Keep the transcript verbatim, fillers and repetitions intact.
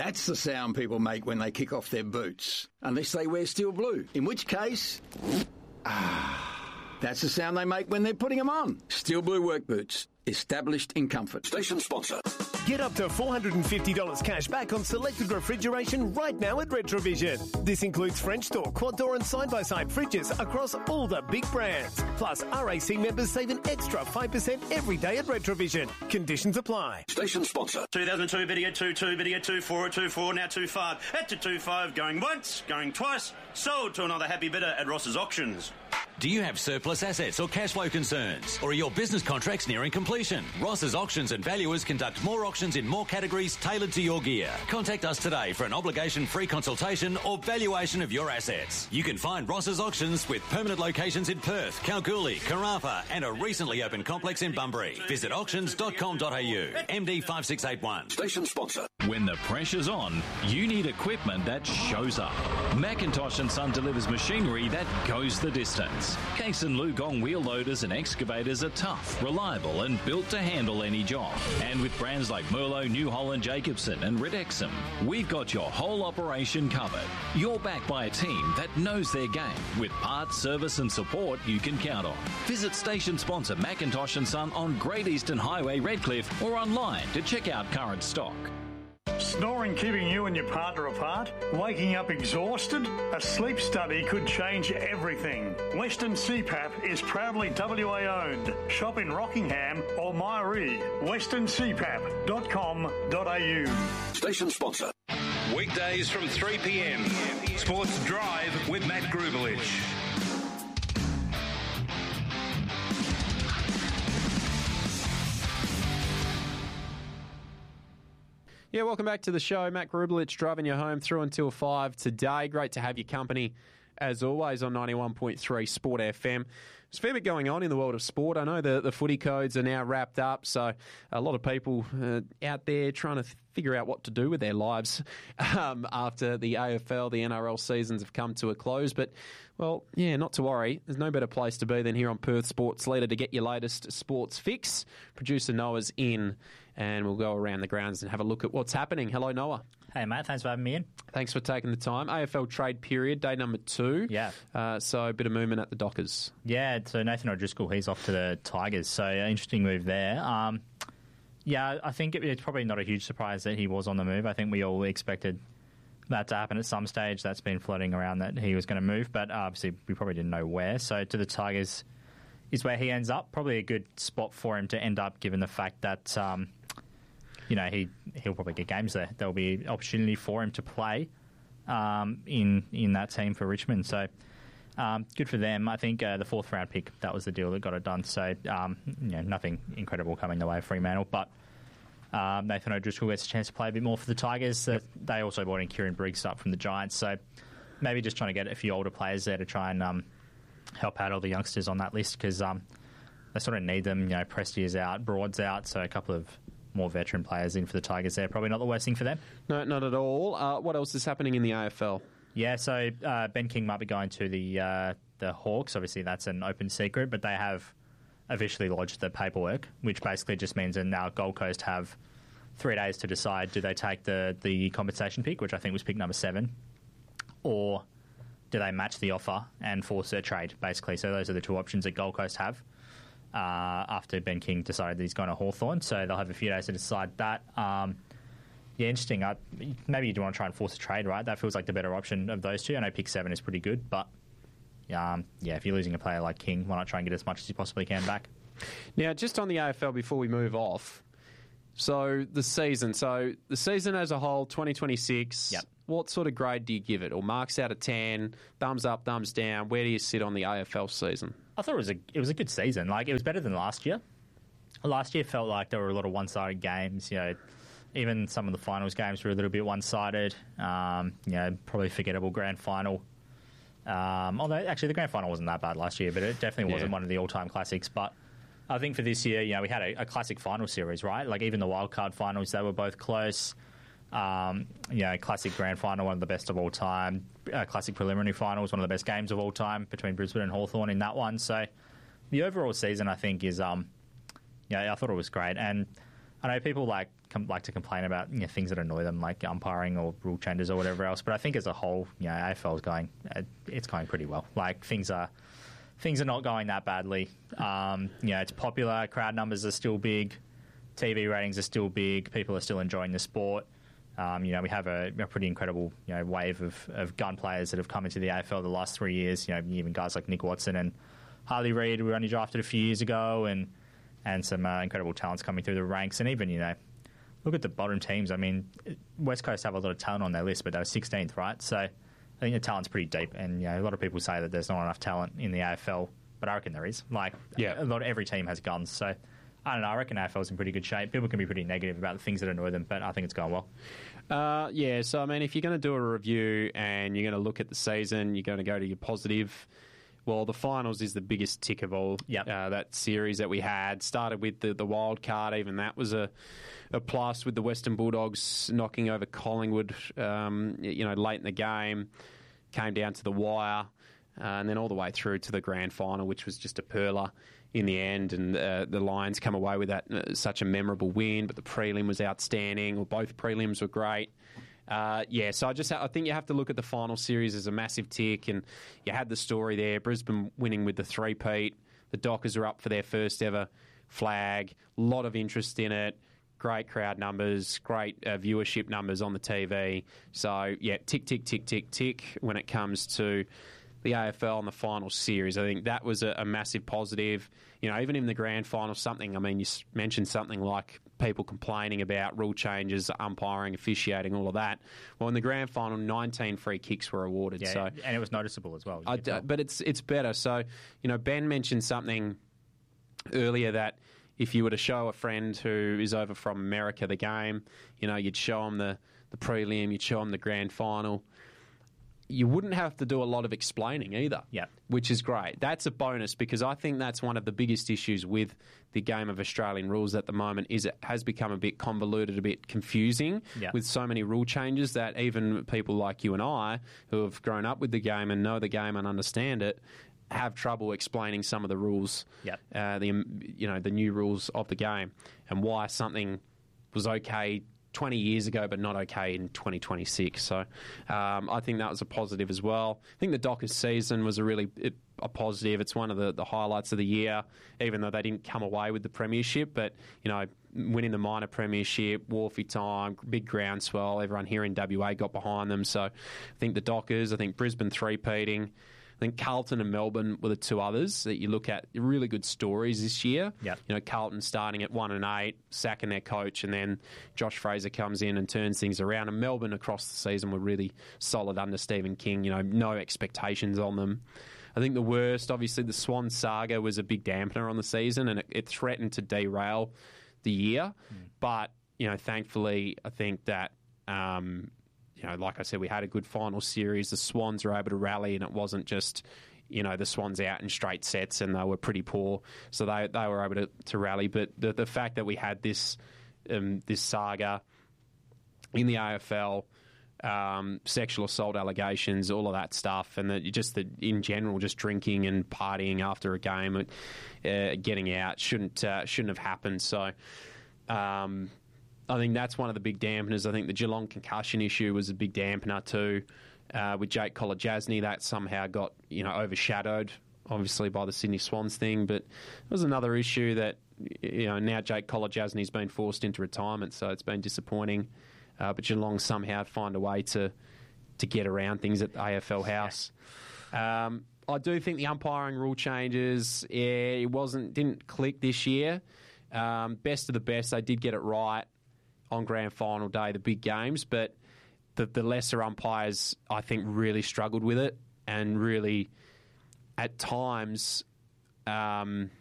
That's the sound people make when they kick off their boots. Unless they wear steel blue. In which case... Ah... That's the sound they make when they're putting them on. Steel blue work boots. Established in comfort. Station sponsor. Get up to four hundred fifty dollars cash back on selected refrigeration right now at Retrovision. This includes French door, quad door and side-by-side fridges across all the big brands. Plus, R A C members save an extra five percent every day at Retrovision. Conditions apply. Station sponsor. two thousand two video two two video two four two four now two five at to two five going once, going twice, sold to another happy bidder at Ross's Auctions. Do you have surplus assets or cash flow concerns? Or are your business contracts nearing completion? Ross's Auctions and Valuers conduct more auctions in more categories tailored to your gear. Contact us today for an obligation-free consultation or valuation of your assets. You can find Ross's Auctions with permanent locations in Perth, Kalgoorlie, Carafa and a recently opened complex in Bunbury. Visit auctions dot com dot a u. M D five six eight one. Station sponsor. When the pressure's on, you need equipment that shows up. Macintosh and Son delivers machinery that goes the distance. Case and Lugong wheel loaders and excavators are tough, reliable and built to handle any job. And with brands like Merlot, New Holland, Jacobson and Ridexum, we've got your whole operation covered. You're backed by a team that knows their game with parts, service and support you can count on. Visit station sponsor Macintosh and Son on Great Eastern Highway, Redcliffe or online to check out current stock. Snoring keeping you and your partner apart? Waking up exhausted? A sleep study could change everything. Western C PAP is proudly W A owned. Shop in Rockingham or Myree. western c pap dot com dot a u. Station sponsor. Weekdays from three p m. Sports Drive with Matt Grubelich. Yeah, welcome back to the show. Matt Grubelich driving you home through until five today. Great to have your company, as always, on ninety-one point three Sport F M. There's a fair bit going on in the world of sport. I know the, the footy codes are now wrapped up, so a lot of people uh, out there trying to figure out what to do with their lives um, after the A F L, the N R L seasons have come to a close. But, well, yeah, not to worry. There's no better place to be than here on Perth Sports Leader to get your latest sports fix. Producer Noah's in, and we'll go around the grounds and have a look at what's happening. Hello, Noah. Hey, mate. Thanks for having me in. Thanks for taking the time. A F L trade period, day number two. Yeah. Uh, so a bit of movement at the Dockers. Yeah, so Nathan O'Driscoll, he's off to the Tigers. So interesting move there. Um, yeah, I think it, it's probably not a huge surprise that he was on the move. I think we all expected that to happen at some stage. That's been floating around that he was going to move, but obviously we probably didn't know where. So to the Tigers is where he ends up. Probably a good spot for him to end up, given the fact that um, you know he he'll probably get games there. There'll be opportunity for him to play um, in in that team for Richmond. So um, good for them. I think uh, the fourth round pick, that was the deal that got it done. So um, you know, nothing incredible coming the way of Fremantle, but um, Nathan O'Driscoll gets a chance to play a bit more for the Tigers. Uh, they also brought in Kieran Briggs up from the Giants, so maybe just trying to get a few older players there to try and um, help out all the youngsters on that list, because um, they sort of need them. You know, Presti is out, Broad's out, so a couple of more veteran players in for the Tigers there. Probably not the worst thing for them. No, not at all. Uh, what else is happening in the A F L? Yeah, so uh, Ben King might be going to the uh, the Hawks. Obviously, that's an open secret, but they have officially lodged the paperwork, which basically just means that now Gold Coast have three days to decide, do they take the, the compensation pick, which I think was pick number seven, or do they match the offer and force a trade, basically. So those are the two options that Gold Coast have uh, after Ben King decided that he's going to Hawthorn. So they'll have a few days to decide that. Um, yeah, interesting. I, maybe you do want to try and force a trade, right? That feels like the better option of those two. I know pick seven is pretty good, but um, yeah, if you're losing a player like King, why not try and get as much as you possibly can back? Now, just on the A F L before we move off, so the season, so the season as a whole, twenty twenty-six, yep. What sort of grade do you give it? Or marks out of ten, thumbs up, thumbs down? Where do you sit on the A F L season? I thought it was a it was a good season. Like, it was better than last year. Last year felt like there were a lot of one-sided games. You know, even some of the finals games were a little bit one-sided. Um, you know, probably forgettable grand final. Um, although actually the grand final wasn't that bad last year, but it definitely wasn't yeah. one of the all-time classics. But I think for this year, you know, we had a, a classic final series, right? Like, even the wildcard finals, they were both close. Um, you know, classic grand final, one of the best of all time. Uh, classic preliminary finals, one of the best games of all time between Brisbane and Hawthorn in that one. So the overall season, I think, is, um, yeah, I thought it was great. And I know people like com- like to complain about you know, things that annoy them, like umpiring or rule changes or whatever else. But I think as a whole, you know, A F L is going, uh, it's going pretty well. Like things are, things are not going that badly. Um, you know, it's popular. Crowd numbers are still big. T V ratings are still big. People are still enjoying the sport. Um, you know, we have a, a pretty incredible you know wave of, of gun players that have come into the A F L the last three years. You know, even guys like Nick Watson and Harley Reid, who were only drafted a few years ago, and and some uh, incredible talents coming through the ranks. And even, you know, look at the bottom teams. I mean, West Coast have a lot of talent on their list, but they were sixteenth, right? So I think the talent's pretty deep. And, you know, a lot of people say that there's not enough talent in the A F L, but I reckon there is. Like, yeah. a lot of every team has guns. So I don't know. I reckon A F L's in pretty good shape. People can be pretty negative about the things that annoy them, but I think it's going well. Uh, yeah, so, I mean, if you're going to do a review and you're going to look at the season, you're going to go to your positive. Well, the finals is the biggest tick of all. Yep. Uh, that series that we had started with the, the wild card. Even that was a, a plus with the Western Bulldogs knocking over Collingwood, um, you know, late in the game. Came down to the wire, uh, and then all the way through to the grand final, which was just a perler in the end. And uh, the Lions come away with that uh, such a memorable win. But the prelim was outstanding, or both prelims were great. Uh, yeah, so I just I think you have to look at the final series as a massive tick, and you had the story there. Brisbane winning with the three-peat. The Dockers are up for their first ever flag. A lot of interest in it. Great crowd numbers, great uh, viewership numbers on the T V. So, yeah, tick, tick, tick, tick, tick when it comes to the A F L and the final series. I think that was a, a massive positive. You know, even in the grand final, something, I mean, you mentioned something like people complaining about rule changes, umpiring, officiating, all of that. Well, in the grand final, nineteen free kicks were awarded. Yeah, so and it was noticeable as well. I, but it's it's better. So, you know, Ben mentioned something earlier that if you were to show a friend who is over from America the game, you know, you'd show them the, the prelim, you'd show them the grand final. You wouldn't have to do a lot of explaining either, yeah. which is great. That's a bonus because I think that's one of the biggest issues with the game of Australian rules at the moment is it has become a bit convoluted, a bit confusing yeah. with so many rule changes that even people like you and I who have grown up with the game and know the game and understand it have trouble explaining some of the rules, yep. uh, the you know the new rules of the game and why something was okay twenty years ago, but not okay in twenty twenty-six. So um, I think that was a positive as well. I think the Dockers season was a really it, a positive. It's one of the, the highlights of the year, even though they didn't come away with the premiership. But, you know, winning the minor premiership, Wharfie time, big groundswell, everyone here in W A got behind them. So I think the Dockers, I think Brisbane three-peating. I think Carlton and Melbourne were the two others that you look at. Really good stories this year. Yep. You know, Carlton starting at one and eight, sacking their coach, and then Josh Fraser comes in and turns things around. And Melbourne across the season were really solid under Stephen King. You know, no expectations on them. I think the worst, obviously, the Swan saga was a big dampener on the season, and it, it threatened to derail the year. Mm. But you know, thankfully, I think that. Um, You know, like I said, we had a good final series. The Swans were able to rally, and it wasn't just, you know, the Swans out in straight sets, and they were pretty poor. So they they were able to, to rally. But the the fact that we had this um, this saga in the A F L, um, sexual assault allegations, all of that stuff, and that just the in general, just drinking and partying after a game, uh, getting out shouldn't uh, shouldn't have happened. So. Um, I think that's one of the big dampeners. I think the Geelong concussion issue was a big dampener too. Uh, with Jake Kolodjasny, that somehow got you know overshadowed, obviously by the Sydney Swans thing. But it was another issue that you know now Jake Kolodjasny's been forced into retirement, so it's been disappointing. Uh, but Geelong somehow find a way to to get around things at the A F L House. Um, I do think the umpiring rule changes. Yeah, it wasn't didn't click this year. Um, best of the best, they did get it right on grand final day, the big games, but the, the lesser umpires, I think, really struggled with it and really, at times, um,